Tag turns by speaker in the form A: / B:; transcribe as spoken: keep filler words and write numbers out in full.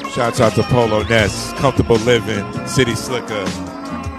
A: Shouts out to Polo Ness, Comfortable Living, City Slicker.